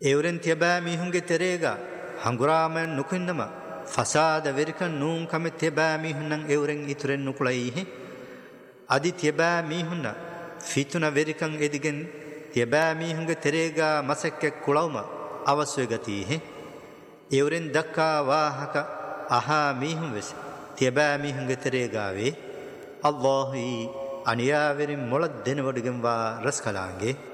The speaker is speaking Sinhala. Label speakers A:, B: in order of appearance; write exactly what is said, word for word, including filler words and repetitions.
A: එවරෙන් තියබෑ මිහුන්ගේ තෙරේගා හංගුරාමෙන් නුකින්නම ෆසාද වෙරිකන් නූන් කම තියබෑ මිහුන්නන් එවරෙන් ඉතුරෙන් නුකුලයිහි අදි තියබෑ මිහුන්න ෆිතුන වෙරිකන් එදිගෙන් තියබෑ මිහුන්ගේ තෙරේගා මසක්කෙක් කුලවම අවස්වේ ගතිහි එවරෙන් දක්කා වාහක අහා මිහුන් වෙස තියබෑ මිහුන්ගේ තෙරේගාවේ අල්ලාහි අනියාවෙරින් මොලක් දෙනවඩගෙන් වා රස් කලාංගේ